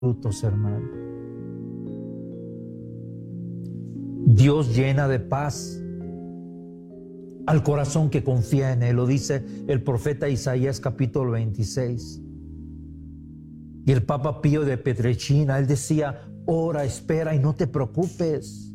frutos, hermano. Dios llena de paz al corazón que confía en Él. Lo dice el profeta Isaías capítulo 26. Y el Papa Pío de Pietrelcina, él decía: ora, espera y no te preocupes.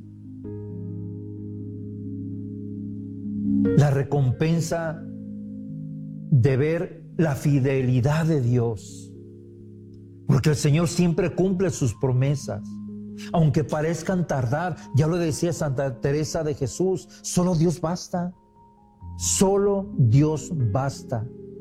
La recompensa de ver la fidelidad de Dios, porque el Señor siempre cumple sus promesas, aunque parezcan tardar. Ya lo decía Santa Teresa de Jesús: solo Dios basta, solo Dios basta.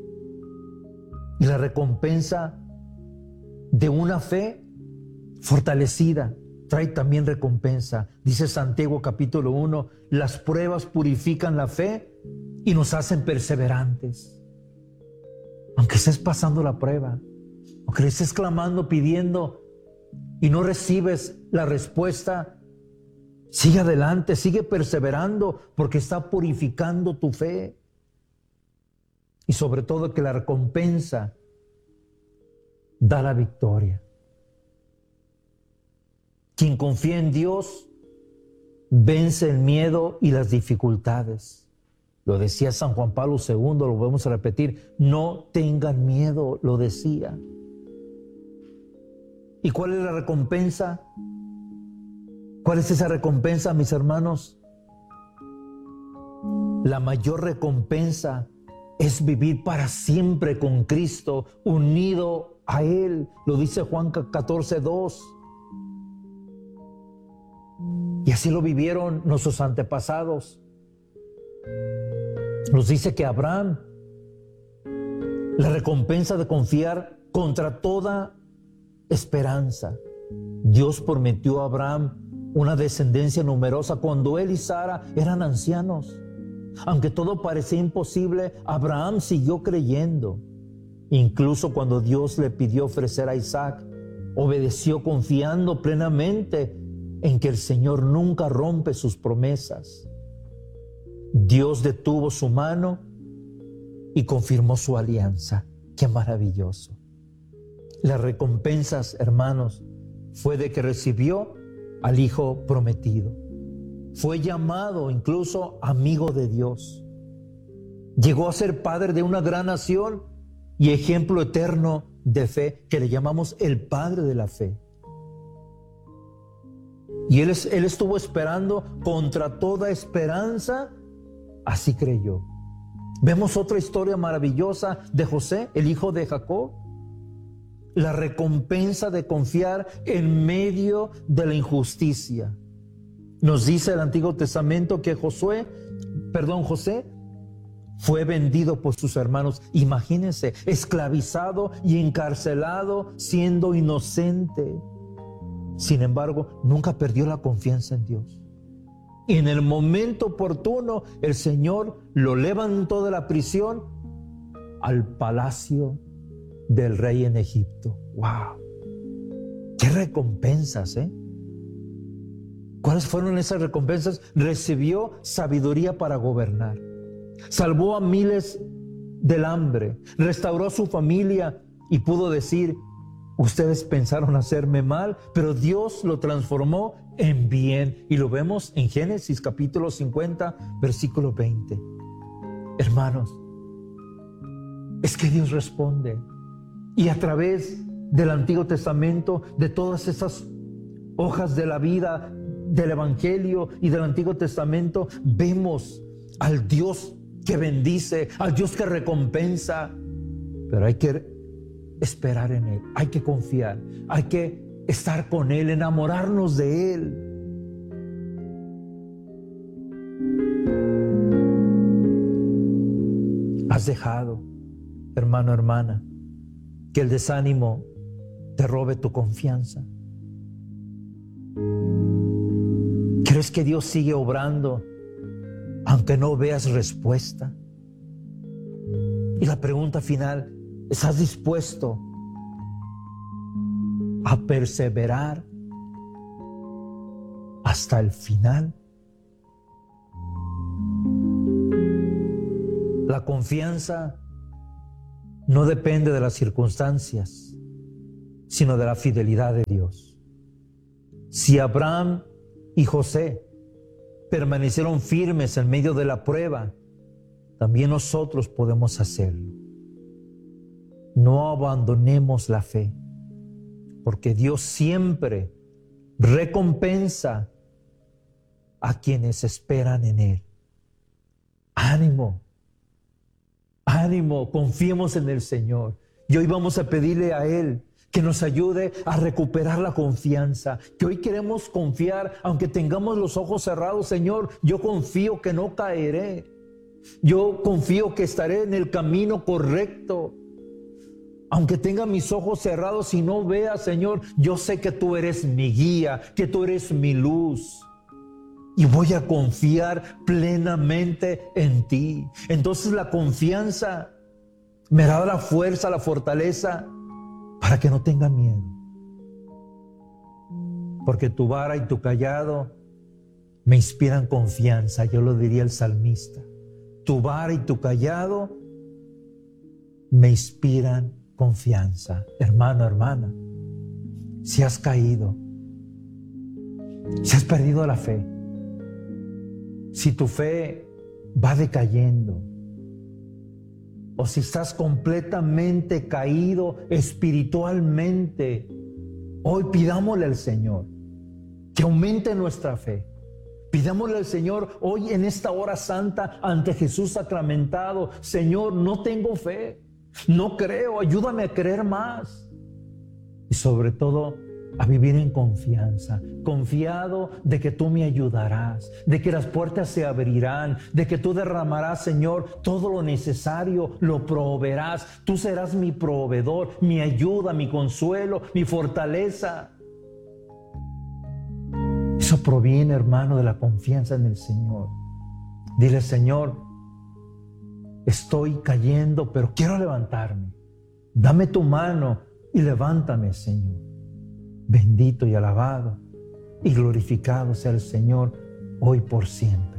Y la recompensa de una fe fortalecida trae también recompensa. Dice Santiago capítulo 1: las pruebas purifican la fe y nos hacen perseverantes. Aunque estés pasando la prueba, aunque estés clamando, pidiendo y no recibes la respuesta, sigue adelante, sigue perseverando, porque está purificando tu fe. Y sobre todo que la recompensa da la victoria. Quien confía en Dios vence el miedo y las dificultades. Lo decía San Juan Pablo II, lo vamos a repetir: no tengan miedo, lo decía. ¿Y cuál es la recompensa? ¿Cuál es esa recompensa, mis hermanos? La mayor recompensa es vivir para siempre con Cristo, unido a Él. Lo dice Juan 14:2. Y así lo vivieron nuestros antepasados. Nos dice que Abraham, la recompensa de confiar contra toda esperanza. Dios prometió a Abraham una descendencia numerosa cuando él y Sara eran ancianos. Aunque todo parecía imposible, Abraham siguió creyendo. Incluso cuando Dios le pidió ofrecer a Isaac, obedeció confiando plenamente en que el Señor nunca rompe sus promesas. Dios detuvo su mano y confirmó su alianza. ¡Qué maravilloso! Las recompensas, hermanos, fue de que recibió al Hijo prometido. Fue llamado incluso amigo de Dios. Llegó a ser padre de una gran nación y ejemplo eterno de fe, que le llamamos el Padre de la Fe. Y él estuvo esperando contra toda esperanza, así creyó. Vemos otra historia maravillosa de José, el hijo de Jacob. La recompensa de confiar en medio de la injusticia. Nos dice el Antiguo Testamento que José fue vendido por sus hermanos. Imagínense, esclavizado y encarcelado siendo inocente. Sin embargo, nunca perdió la confianza en Dios. Y en el momento oportuno, el Señor lo levantó de la prisión al palacio del rey en Egipto. ¡Wow! ¡Qué recompensas, eh! ¿Cuáles fueron esas recompensas? Recibió sabiduría para gobernar. Salvó a miles del hambre. Restauró a su familia y pudo decir: ustedes pensaron hacerme mal, pero Dios lo transformó en bien. Y lo vemos en Génesis capítulo 50, versículo 20. Hermanos, es que Dios responde. Y a través del Antiguo Testamento, de todas esas hojas de la vida, del Evangelio y del Antiguo Testamento, vemos al Dios que bendice, al Dios que recompensa. Pero hay que esperar en Él, hay que confiar, hay que estar con Él, enamorarnos de Él. ¿Has dejado, hermano, hermana, que el desánimo te robe tu confianza? ¿Crees que Dios sigue obrando aunque no veas respuesta? Y la pregunta final: ¿estás dispuesto a perseverar hasta el final? La confianza no depende de las circunstancias, sino de la fidelidad de Dios. Si Abraham y José permanecieron firmes en medio de la prueba, también nosotros podemos hacerlo. No abandonemos la fe, porque Dios siempre recompensa a quienes esperan en Él. Ánimo, ánimo, confiemos en el Señor. Y hoy vamos a pedirle a Él que nos ayude a recuperar la confianza, que hoy queremos confiar, aunque tengamos los ojos cerrados. Señor, yo confío que no caeré, yo confío que estaré en el camino correcto. Aunque tenga mis ojos cerrados y no vea, Señor, yo sé que tú eres mi guía, que tú eres mi luz. Y voy a confiar plenamente en ti. Entonces la confianza me da la fuerza, la fortaleza, para que no tenga miedo. Porque tu vara y tu cayado me inspiran confianza. Yo lo diría el salmista. Tu vara y tu cayado me inspiran confianza. Hermano, hermana, si has caído, si has perdido la fe, si tu fe va decayendo, o si estás completamente caído espiritualmente, hoy pidámosle al Señor que aumente nuestra fe. Pidámosle al Señor hoy en esta hora santa ante Jesús sacramentado: Señor, no tengo fe, no creo, ayúdame a creer más. Y sobre todo, a vivir en confianza, confiado de que tú me ayudarás, de que las puertas se abrirán, de que tú derramarás, Señor, todo lo necesario, lo proveerás. Tú serás mi proveedor, mi ayuda, mi consuelo, mi fortaleza. Eso proviene, hermano, de la confianza en el Señor. Dile: Señor, estoy cayendo, pero quiero levantarme. Dame tu mano y levántame, Señor. Bendito y alabado y glorificado sea el Señor hoy por siempre.